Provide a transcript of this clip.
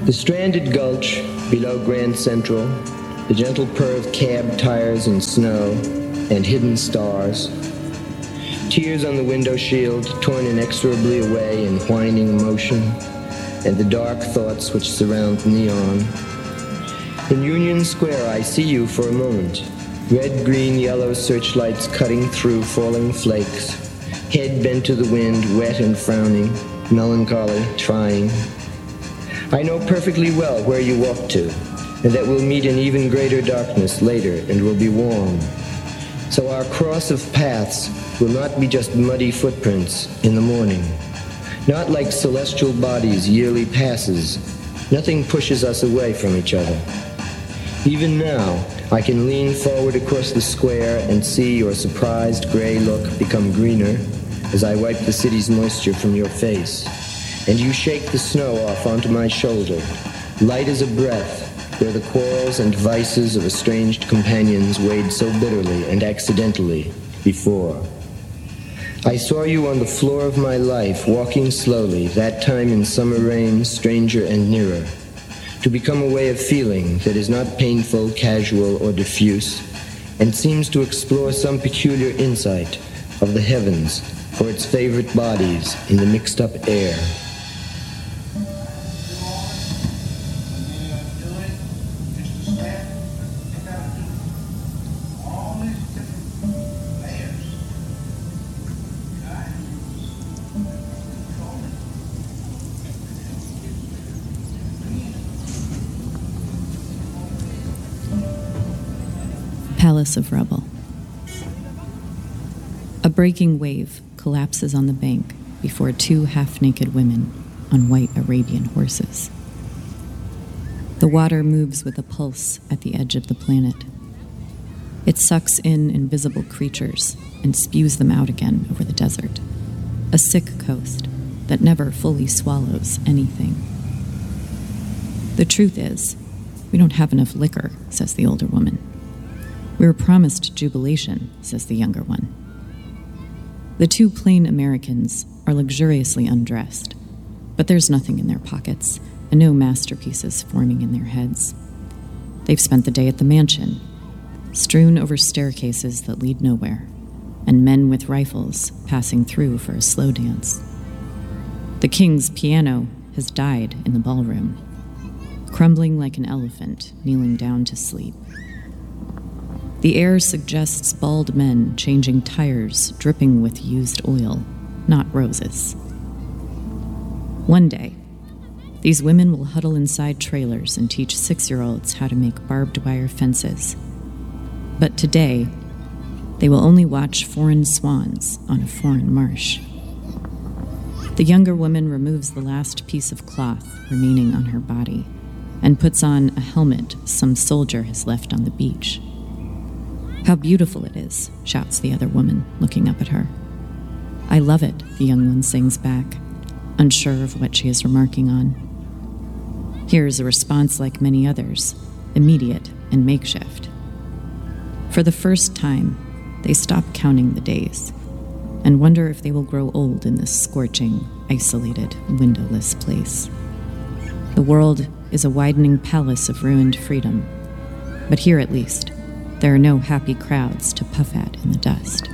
The stranded gulch below Grand Central, the gentle purr of cab tires in snow, and hidden stars. Tears on the window shield, torn inexorably away in whining emotion, and the dark thoughts which surround neon. In Union Square, I see you for a moment. Red, green, yellow searchlights cutting through falling flakes. Head bent to the wind, wet and frowning, melancholy, trying. I know perfectly well where you walk to, and that we'll meet in even greater darkness later and will be warm. So our cross of paths will not be just muddy footprints in the morning. Not like celestial bodies yearly passes. Nothing pushes us away from each other. Even now, I can lean forward across the square and see your surprised gray look become greener as I wipe the city's moisture from your face. And you shake the snow off onto my shoulder, light as a breath, where the quarrels and vices of estranged companions weighed so bitterly and accidentally before. I saw you on the floor of my life, walking slowly, that time in summer rain, stranger and nearer, to become a way of feeling that is not painful, casual, or diffuse, and seems to explore some peculiar insight of the heavens for its favorite bodies in the mixed-up air. Palace of Rubble. A breaking wave collapses on the bank before two half-naked women on white Arabian horses. The water moves with a pulse at the edge of the planet. It sucks in invisible creatures and spews them out again over the desert, a sick coast that never fully swallows anything. The truth is, we don't have enough liquor, says the older woman. We were promised jubilation, says the younger one. The two plain Americans are luxuriously undressed, but there's nothing in their pockets and no masterpieces forming in their heads. They've spent the day at the mansion, strewn over staircases that lead nowhere, and men with rifles passing through for a slow dance. The king's piano has died in the ballroom, crumbling like an elephant kneeling down to sleep. The air suggests bald men changing tires dripping with used oil, not roses. One day, these women will huddle inside trailers and teach 6-year-olds how to make barbed wire fences. But today, they will only watch foreign swans on a foreign marsh. The younger woman removes the last piece of cloth remaining on her body and puts on a helmet some soldier has left on the beach. "How beautiful it is," shouts the other woman, looking up at her. "I love it," the young one sings back, unsure of what she is remarking on. Here's a response like many others, immediate and makeshift. For the first time, they stop counting the days and wonder if they will grow old in this scorching, isolated, windowless place. The world is a widening palace of ruined freedom, but here at least, there are no happy crowds to puff at in the dust.